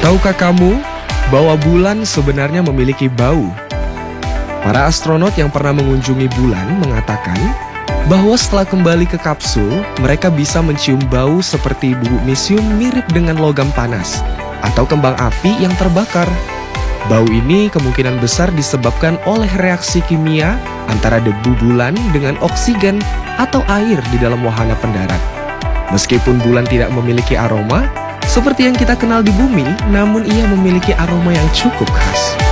Tahukah kamu bahwa bulan sebenarnya memiliki bau? Para astronot yang pernah mengunjungi bulan mengatakan bahwa setelah kembali ke kapsul, mereka bisa mencium bau seperti bubuk mirip dengan logam panas atau kembang api yang terbakar. Bau ini kemungkinan besar disebabkan oleh reaksi kimia antara debu bulan dengan oksigen atau air di dalam wahana pendarat. Meskipun bulan tidak memiliki aroma seperti yang kita kenal di bumi, namun ia memiliki aroma yang cukup khas.